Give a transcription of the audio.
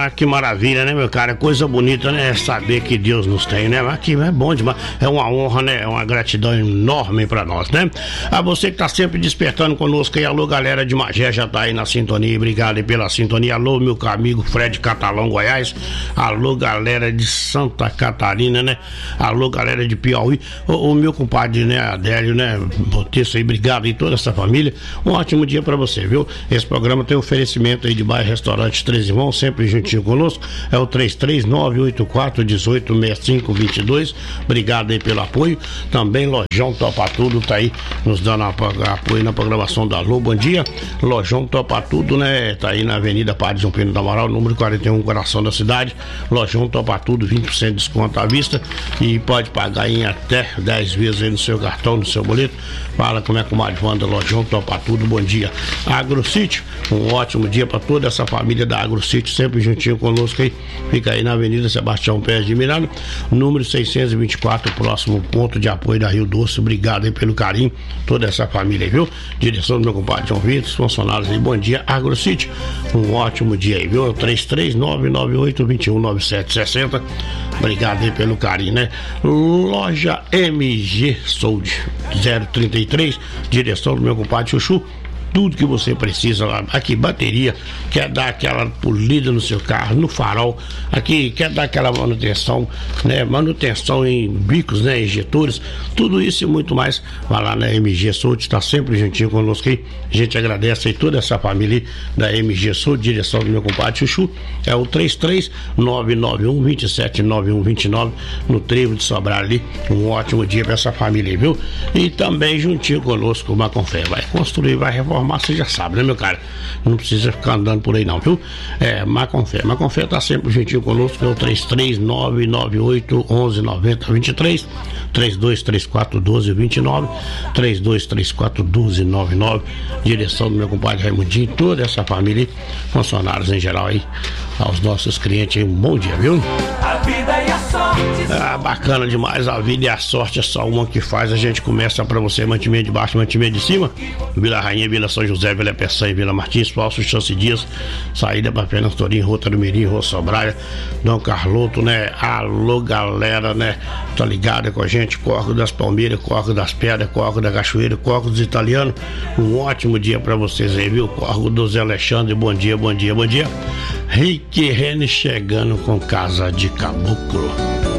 Ah, que maravilha, né, meu cara? Coisa bonita, né? Saber que Deus nos tem, né? Aqui é bom demais. É uma honra, né? É uma gratidão enorme pra nós, né? A você que tá sempre despertando conosco aí. Alô, galera de Magé, já tá aí na sintonia. Obrigado aí pela sintonia. Alô, meu amigo Fred Catalão, Goiás. Alô, galera de Santa Catarina, né? Alô, galera de Piauí. O meu compadre, né? Adélio, né? Boteço aí, obrigado aí, toda essa família. Um ótimo dia pra você, viu? Esse programa tem oferecimento aí de bairro Restaurante Três Irmãos, sempre juntinho conosco. É o 33984186522. Obrigado aí pelo apoio. Também Lojão Topa Tudo tá aí nos dando apoio na programação da Alô. Bom dia. Lojão Topa Tudo, né? Tá aí na Avenida Padre João Pino do Amaral, número 41, coração da cidade. Lojão Topa Tudo, 20% de desconto à vista e pode pagar em até 10 vezes aí no seu cartão, no seu boleto. Fala como é que o Mário Wanda, Lojão Topa Tudo. Bom dia. AgroSítio, um ótimo dia para toda essa família da AgroSítio, sempre juntinho conosco aí. Fica aí na Avenida Sebastião Pérez de Miranda, número 624, próximo ponto de apoio da Rio Doce. Obrigado aí pelo carinho, toda essa família aí, viu? Direção do meu compadre João Vitor, funcionários aí, bom dia, AgroSítio. Um ótimo dia aí, viu? 33998219760. Obrigado aí pelo carinho, né? Loja MG Sold 033, direção do meu compadre Chuchu. Tudo que você precisa lá. Aqui, bateria, quer dar aquela polida no seu carro, no farol, aqui quer dar aquela manutenção, né? Manutenção em bicos, né? Injetores, tudo isso e muito mais. Vai lá na MG Sold, está sempre juntinho conosco aí. A gente agradece aí toda essa família da MG Sold, direção do meu compadre Chuchu. É o 33991279129 no Trevo de Sobrar ali. Um ótimo dia para essa família aí, viu? E também juntinho conosco o Maconfé. Vai construir, vai reformar, você já sabe, né, meu cara? Não precisa ficar andando por aí não, viu? Maconfé tá sempre juntinho conosco, é o 33998119023, 32341229, 32341299, direção do meu compadre Raimundinho, toda essa família, funcionários em geral aí, aos nossos clientes aí, um bom dia, viu? A vida e a sorte. Bacana demais, a vida e a sorte é só uma que faz. A gente começa pra você, Mantimento de baixo, Mantimento de cima, Vila Rainha, Vila São José, Vila Peçanha, Vila Martins, Falso, Chance Dias, saída pra Fernando Torinho, Rota do Mirim, Rua Sobraia, Dom Carloto, né? Alô, galera, né? Tá ligada com a gente, Corco das Palmeiras, Corco das Pedras, Corco da Cachoeira, Corco dos Italianos. Um ótimo dia pra vocês aí, viu? Corco do Zé Alexandre, bom dia, bom dia, bom dia. Rick Rene chegando com Casa de Caboclo.